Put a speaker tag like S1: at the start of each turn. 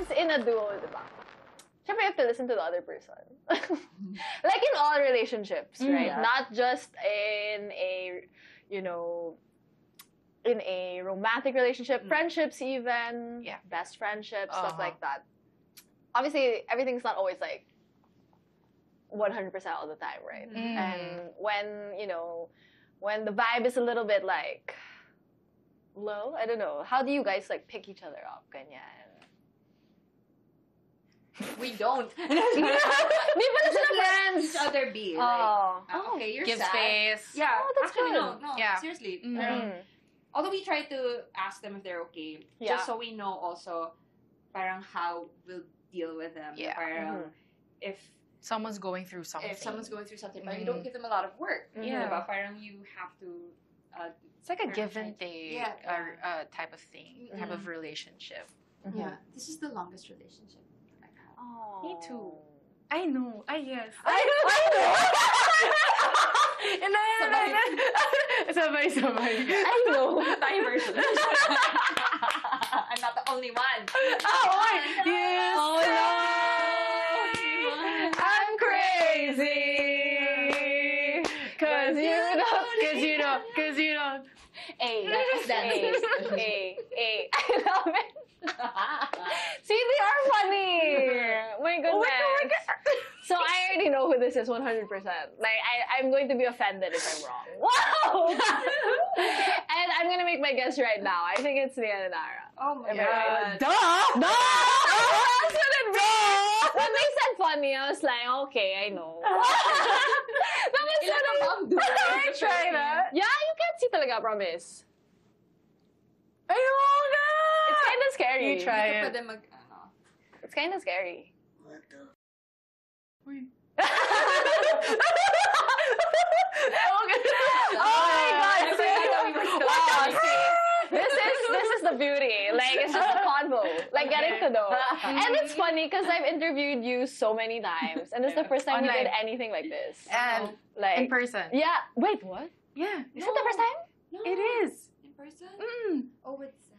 S1: Because in a duo, diba? Syempre, you have to listen to the other person. Like in all relationships, right?
S2: Yeah.
S1: Not just in a, you know, in a romantic relationship, friendships even, best friendships, stuff like that. Obviously, everything's not always like 100% all the time, right? And when, you know, when the vibe is a little bit like low, I don't know, how do you guys like pick each other up? Ganyan.
S2: We don't.
S1: Di ba na sila friends?
S2: Each other be.
S1: Oh.
S2: Like, okay, you're
S3: Give
S2: sad.
S3: space.
S2: Yeah,
S1: Oh, that's
S2: actually,
S1: good.
S2: no,
S3: Yeah.
S2: seriously. Although we try to ask them if they're okay,
S1: Yeah.
S2: just so we know also, parang how we'll deal with them.
S3: Yeah.
S2: Parang if
S3: Someone's going through something.
S2: someone's going through something, but you don't give them a lot of work.
S3: Yeah.
S2: Diba? Parang you have to.
S3: It's like a give and take type of thing, type of
S2: Mm-hmm.
S3: relationship.
S2: Yeah, this is the longest relationship I've had.
S1: Oh.
S3: Me too. I know. Yes.
S1: I know.
S3: Sabay.
S1: I know.
S2: My version. I'm not the only one.
S3: Yes.
S1: Oh no. I'm crazy. Cause you don't. Hey,
S2: Let's dance.
S1: Hey. I love it. See, they are funny. My goodness. So I already know who this is 100%. Like I'm going to be offended if I'm wrong. Wow. And I'm gonna make my guess right now. I think it's Nia and Nara.
S2: Oh my
S1: Am I right?
S2: god.
S1: No! When they said funny, I was like, okay, I know. That was
S2: Ilan ang mom do?
S1: I try that. Yeah, you can't see talaga, promise. Ayun! It's kind of scary.
S3: You try
S2: Hindi ka
S3: it.
S2: pwede mag,
S1: It's kind of scary.
S4: What the?
S1: Oh my god!
S2: I forgot that we were still
S1: Wow,
S2: recording.
S1: see, this is the beauty. Like it's just a convo, like getting to know. And it's funny because I've interviewed you so many times, and this is the first time you did
S3: Online.
S1: anything like this.
S3: And
S1: Like
S3: in person.
S1: Yeah. Wait, what?
S3: Yeah.
S1: Is it the first time?
S2: No.
S3: It is.
S2: In person?
S3: Mm.
S2: Oh, it's